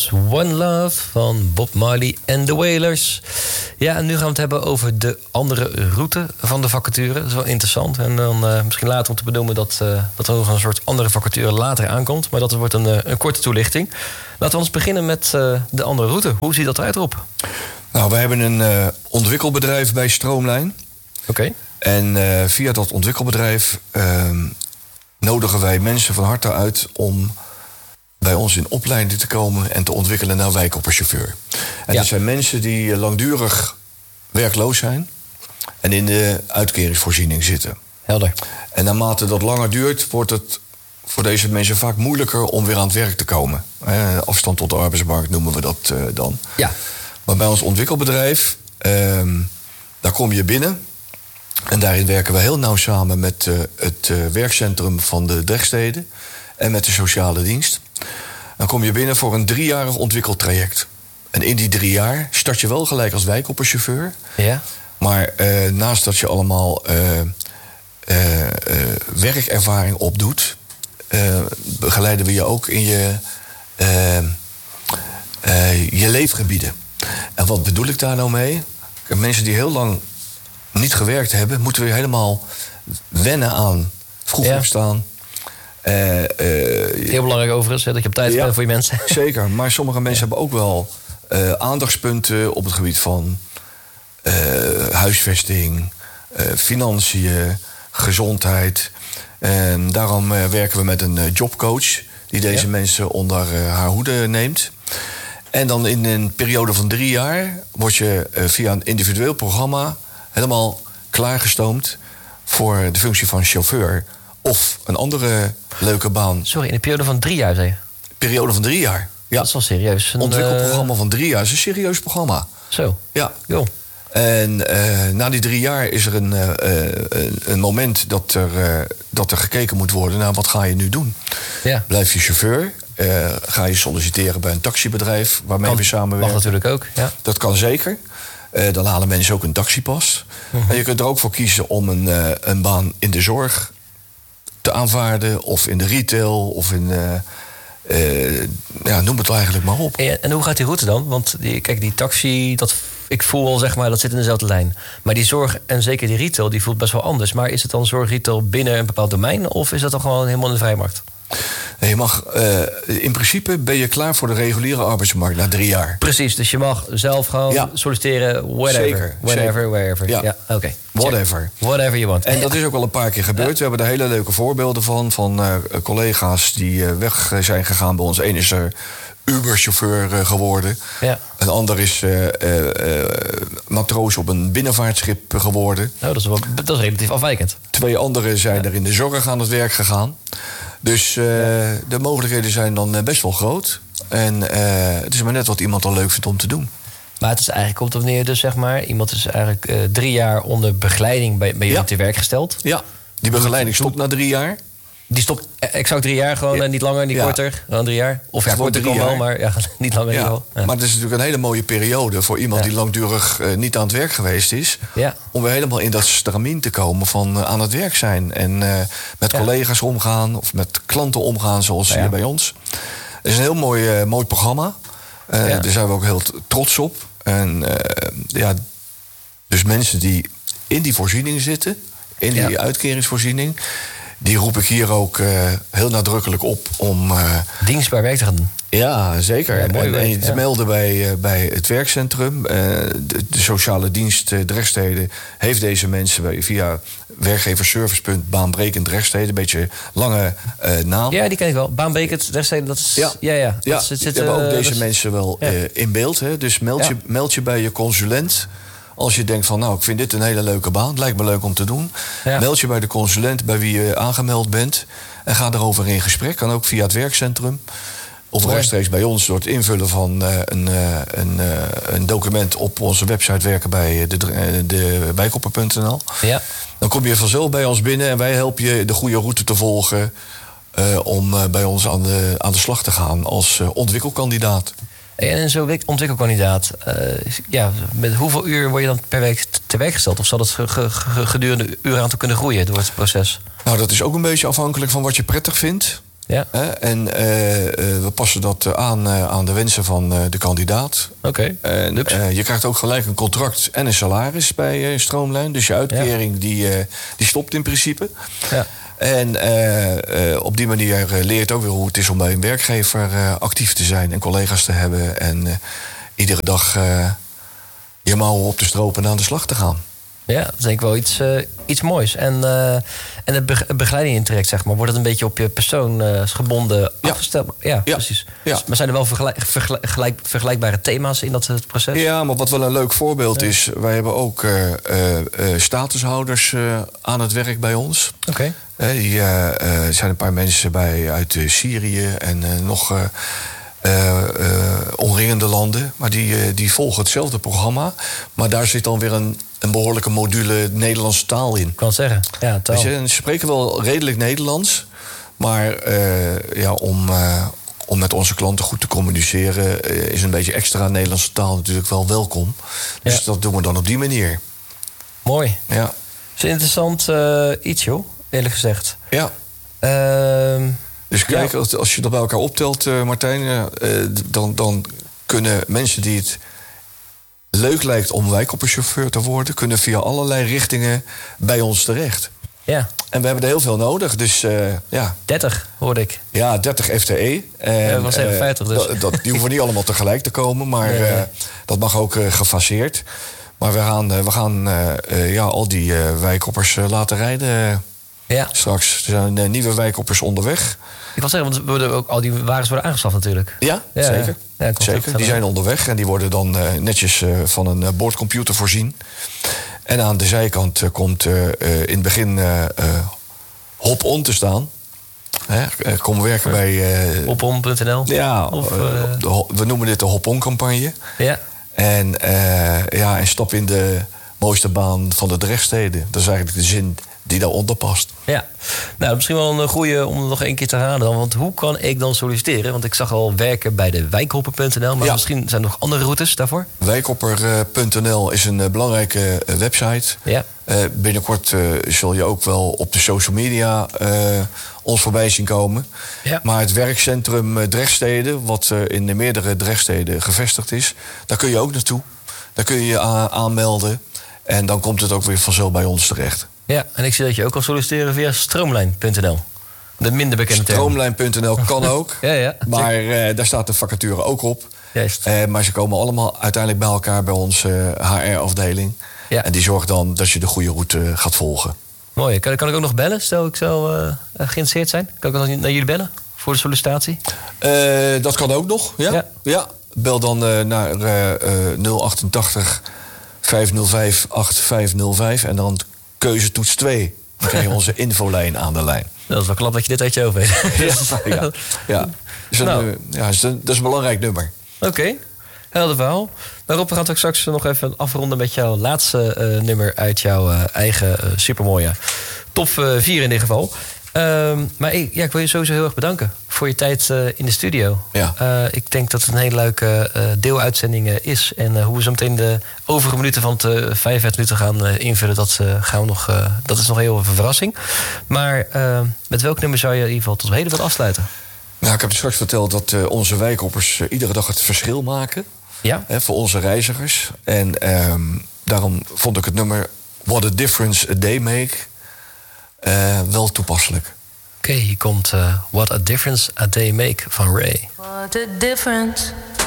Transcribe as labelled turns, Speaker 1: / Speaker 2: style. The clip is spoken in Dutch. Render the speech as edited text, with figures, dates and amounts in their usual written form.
Speaker 1: One Love van Bob Marley en The Wailers. Ja, en nu gaan we het hebben over de andere route van de vacature. Dat is wel interessant. En dan misschien later om te benoemen dat er nog een soort andere vacature later aankomt. Maar dat wordt een korte toelichting. Laten we ons beginnen met de andere route. Hoe ziet dat eruit, Rob?
Speaker 2: Nou, wij hebben een ontwikkelbedrijf bij Stroomlijn.
Speaker 1: Oké.
Speaker 2: En via dat ontwikkelbedrijf nodigen wij mensen van harte uit om bij ons in opleiding te komen en te ontwikkelen naar wijkopperchauffeur. En dat zijn mensen die langdurig werkloos zijn en in de uitkeringsvoorziening zitten.
Speaker 1: Helder.
Speaker 2: En naarmate dat langer duurt, wordt het voor deze mensen vaak moeilijker om weer aan het werk te komen. Afstand tot de arbeidsmarkt noemen we dat dan.
Speaker 1: Ja.
Speaker 2: Maar bij ons ontwikkelbedrijf, daar kom je binnen. En daarin werken we heel nauw samen met het werkcentrum van de Drechtsteden en met de sociale dienst. Dan kom je binnen voor een 3-jarig ontwikkeltraject. En in die 3 jaar start je wel gelijk als wijkopperchauffeur.
Speaker 1: Ja.
Speaker 2: Maar naast dat je allemaal werkervaring opdoet, begeleiden we je ook in je leefgebieden. En wat bedoel ik daar nou mee? Mensen die heel lang niet gewerkt hebben, moeten weer helemaal wennen aan vroeg opstaan.
Speaker 1: Heel belangrijk overigens, dat je op tijd bent voor je mensen.
Speaker 2: Zeker, maar sommige mensen hebben ook wel aandachtspunten op het gebied van huisvesting, financiën, gezondheid. En daarom werken we met een jobcoach die deze mensen onder haar hoede neemt. En dan in een periode van 3 jaar word je via een individueel programma helemaal klaargestoomd voor de functie van chauffeur of een andere leuke baan.
Speaker 1: Sorry, in een periode van 3 jaar, zei je?
Speaker 2: Periode van 3 jaar. Ja.
Speaker 1: Dat is wel serieus.
Speaker 2: Een ontwikkelprogramma van 3 jaar is een serieus programma.
Speaker 1: Zo.
Speaker 2: Ja.
Speaker 1: Jo.
Speaker 2: En na die 3 jaar is er een moment dat er gekeken moet worden naar wat ga je nu doen.
Speaker 1: Ja.
Speaker 2: Blijf je chauffeur? Ga je solliciteren bij een taxibedrijf waarmee we samenwerken?
Speaker 1: Mag natuurlijk ook, ja.
Speaker 2: Dat kan zeker. Dan halen mensen ook een taxipas. En je kunt er ook voor kiezen om een baan in de zorg te aanvaarden, of in de retail, of in noem het eigenlijk maar op.
Speaker 1: En hoe gaat die route dan? Want die taxi, ik voel al zeg maar, dat zit in dezelfde lijn. Maar die zorg en zeker die retail, die voelt best wel anders. Maar is het dan zorg retail binnen een bepaald domein, of is dat dan gewoon helemaal in de vrijmarkt?
Speaker 2: Je mag, in principe ben je klaar voor de reguliere arbeidsmarkt na 3 jaar.
Speaker 1: Precies, dus je mag zelf gewoon solliciteren, whatever.
Speaker 2: Zeker,
Speaker 1: whenever, wherever. Ja, oké.
Speaker 2: Whatever.
Speaker 1: Whatever you want.
Speaker 2: En dat is ook wel een paar keer gebeurd. We hebben er hele leuke voorbeelden van collega's die weg zijn gegaan bij ons. Eén is er Uber-chauffeur geworden.
Speaker 1: Ja.
Speaker 2: Een ander is matroos op een binnenvaartschip geworden.
Speaker 1: Nou, dat is relatief afwijkend.
Speaker 2: 2 anderen zijn er in de zorg aan het werk gegaan. Dus de mogelijkheden zijn dan best wel groot. En het is maar net wat iemand al leuk vindt om te doen.
Speaker 1: Maar het is eigenlijk, komt op neer dus, zeg maar, iemand is eigenlijk 3 jaar onder begeleiding bij jullie te werk gesteld.
Speaker 2: Ja, die begeleiding stopt na 3 jaar.
Speaker 1: Die stopt exact 3 jaar gewoon, niet langer, niet korter dan 3 jaar? Of ja, korter kan wel, maar niet langer. Ja.
Speaker 2: Maar het is natuurlijk een hele mooie periode voor iemand die langdurig niet aan het werk geweest is.
Speaker 1: Ja.
Speaker 2: Om weer helemaal in dat stramien te komen van aan het werk zijn. En met collega's omgaan of met klanten omgaan zoals hier bij ons. Het is een heel mooi programma. Daar zijn we ook heel trots op. En dus mensen die in die voorziening zitten, in die uitkeringsvoorziening, die roep ik hier ook heel nadrukkelijk op om
Speaker 1: dienstbaar werk te gaan doen.
Speaker 2: Ja, zeker.
Speaker 1: Ja,
Speaker 2: en je te melden bij het werkcentrum. De sociale dienst Drechtsteden heeft deze mensen via werkgeverservice.nl baanbrekend Drechtsteden. Een beetje lange naam.
Speaker 1: Ja, die ken ik wel. Baanbrekend Drechtsteden, dat is... Ja.
Speaker 2: Dat hebben ook deze mensen wel in beeld. Hè? Dus meld je bij je consulent. Als je denkt van, nou, ik vind dit een hele leuke baan. Het lijkt me leuk om te doen. Ja. Meld je bij de consulent bij wie je aangemeld bent. En ga erover in gesprek. Kan ook via het werkcentrum. Of rechtstreeks bij ons door het invullen van een document op onze website werken bij de wijkopper.nl. Ja. Dan kom je vanzelf bij ons binnen en wij helpen je de goede route te volgen om bij ons aan de slag te gaan als ontwikkelkandidaat.
Speaker 1: En zo'n ontwikkelkandidaat, met hoeveel uur word je dan per week te werk gesteld? Of zal dat gedurende uuraantal kunnen groeien door het proces?
Speaker 2: Nou, dat is ook een beetje afhankelijk van wat je prettig vindt.
Speaker 1: Ja.
Speaker 2: En we passen dat aan de wensen van de kandidaat.
Speaker 1: Oké.
Speaker 2: Je krijgt ook gelijk een contract en een salaris bij Stroomlijn. Dus je uitkering die stopt in principe.
Speaker 1: Ja.
Speaker 2: En op die manier leer je ook weer hoe het is om bij een werkgever actief te zijn en collega's te hebben. En iedere dag je mouwen op te stropen en aan de slag te gaan.
Speaker 1: Ja, dat is denk ik wel iets moois. En de begeleiding in traject, zeg maar, wordt het een beetje op je persoon gebonden afgesteld? Ja, precies. Ja. Maar zijn er wel vergelijkbare thema's in dat proces?
Speaker 2: Ja, maar wat wel een leuk voorbeeld is, wij hebben ook statushouders aan het werk bij ons.
Speaker 1: Oké.
Speaker 2: Er zijn een paar mensen uit Syrië en nog omringende landen. Maar die volgen hetzelfde programma. Maar daar zit dan weer een behoorlijke module Nederlandse taal in.
Speaker 1: Ik kan het zeggen, ja, taal.
Speaker 2: Dus, ze spreken wel redelijk Nederlands. Maar om met onze klanten goed te communiceren is een beetje extra Nederlandse taal natuurlijk wel welkom. Dus dat doen we dan op die manier.
Speaker 1: Mooi.
Speaker 2: Ja.
Speaker 1: Dat is een interessant iets, joh, eerlijk gezegd.
Speaker 2: Ja. Dus kijk, als je dat bij elkaar optelt, Martijn, dan kunnen mensen die het leuk lijkt om wijkopperchauffeur te worden, kunnen via allerlei richtingen bij ons terecht.
Speaker 1: Ja.
Speaker 2: En we hebben er heel veel nodig, dus
Speaker 1: 30, hoorde ik.
Speaker 2: Ja, 30 FTE.
Speaker 1: Dat was even 50 dus.
Speaker 2: Die hoeven niet allemaal tegelijk te komen, maar dat mag ook gefaseerd. Maar we gaan al die wijkoppers laten rijden straks. Er zijn nieuwe wijkoppers onderweg.
Speaker 1: Ik wil zeggen, want ook al die wagens worden aangeschaft natuurlijk.
Speaker 2: Ja, zeker. Ja, zeker. Die zijn onderweg en die worden dan netjes van een boordcomputer voorzien. En aan de zijkant komt in het begin hop-on te staan. Kom werken bij
Speaker 1: hopon.nl.
Speaker 2: Ja, we noemen dit de hop-on-campagne.
Speaker 1: Ja.
Speaker 2: En stap in de mooiste baan van de Drechtsteden. Dat is eigenlijk de zin die daaronder past.
Speaker 1: Ja, nou, misschien wel een goede om nog één keer te herhalen dan. Want hoe kan ik dan solliciteren? Want ik zag al werken bij de wijkhopper.nl. Maar misschien zijn er nog andere routes daarvoor?
Speaker 2: Wijkhopper.nl is een belangrijke website.
Speaker 1: Ja.
Speaker 2: Binnenkort zul je ook wel op de social media ons voorbij zien komen.
Speaker 1: Ja.
Speaker 2: Maar het werkcentrum Drechtsteden, wat in de meerdere Drechtsteden gevestigd is, daar kun je ook naartoe. Daar kun je je aanmelden. En dan komt het ook weer vanzelf bij ons terecht.
Speaker 1: Ja, en ik zie dat je ook kan solliciteren via stroomlijn.nl. De minder bekende term.
Speaker 2: Stroomlijn.nl kan ook.
Speaker 1: Ja.
Speaker 2: Maar daar staat de vacature ook op.
Speaker 1: Juist.
Speaker 2: Maar ze komen allemaal uiteindelijk bij elkaar bij onze HR-afdeling. Ja. En die zorgt dan dat je de goede route gaat volgen.
Speaker 1: Mooi. Kan ik ook nog bellen? Stel ik zou geïnteresseerd zijn. Kan ik dan naar jullie bellen voor de sollicitatie?
Speaker 2: Dat kan ook nog, ja. Bel dan naar 088 505 8505 en dan keuzetoets 2. Dan krijg je onze infolijn aan de lijn.
Speaker 1: Dat is wel klap dat je dit uit je hoofd weet.
Speaker 2: Ja. Dat is een belangrijk nummer.
Speaker 1: Oké. Helder verhaal. Rob, we gaan het straks nog even afronden met jouw laatste nummer uit jouw eigen supermooie top 4 in dit geval. Maar ik wil je sowieso heel erg bedanken voor je tijd in de studio.
Speaker 2: Ja.
Speaker 1: Ik denk dat het een hele leuke deeluitzending is. En hoe we zo meteen de overige minuten van het 45 minuten gaan invullen, dat is nog heel even een verrassing. Maar met welk nummer zou je in ieder geval tot heden willen afsluiten?
Speaker 2: Nou, ik heb je straks verteld dat onze wijkoppers iedere dag het verschil maken.
Speaker 1: Ja.
Speaker 2: Voor onze reizigers. En daarom vond ik het nummer What a Difference a Day Make wel toepasselijk.
Speaker 1: Oké, hier komt What a Difference a Day Make van Ray.
Speaker 3: What a difference